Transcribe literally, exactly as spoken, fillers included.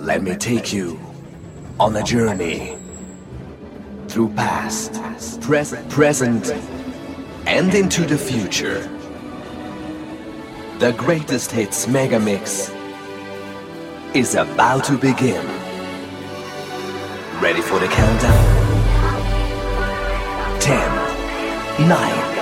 Let me take you on a journey through past, pres- present, and into the future. The greatest hits mega mix is about to begin. Ready for the countdown? ten, nine,